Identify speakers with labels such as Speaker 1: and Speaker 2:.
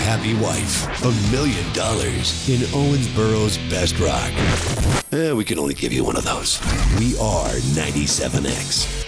Speaker 1: happy wife, $1 million in Owensboro's best rock. We can only give you one of those. We are 97X.